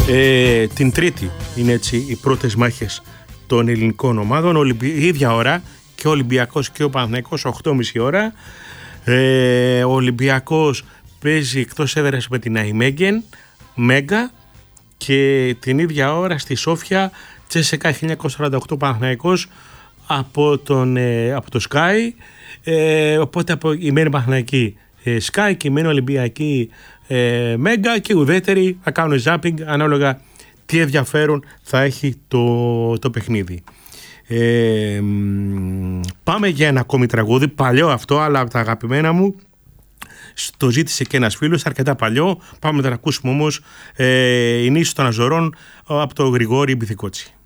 Την Τρίτη είναι έτσι οι πρώτες μάχες των ελληνικών ομάδων, η ίδια ώρα και ο Ολυμπιακός και ο Παναθηναϊκός 8.30 ώρα. Ο Ολυμπιακός παίζει εκτός έδρας με την Αϊμέγεν Μέγκα και την ίδια ώρα στη Σόφια Τσέσεκα 1948 Παναθηναϊκός από το Sky. Οπότε η μένη Παναθηναϊκή Sky και η μένη Ολυμπιακή Μέγκα και οι ουδέτεροι θα κάνουν ζάπινγκ ανάλογα τι ενδιαφέρον θα έχει το παιχνίδι. Πάμε για ένα ακόμη τραγούδι, παλιό αυτό αλλά από τα αγαπημένα μου. Το ζήτησε και ένας φίλος, αρκετά παλιό. Πάμε να ακούσουμε όμως «Η νήσι των Αζωρών» από τον Γρηγόρη Μπιθικότσι.